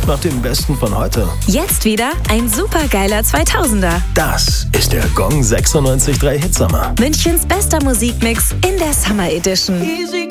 nach dem Besten von heute. Jetzt wieder ein supergeiler 2000er. Das ist der Gong 96.3 Hitsommer. Münchens bester Musikmix in der Summer Edition. Easy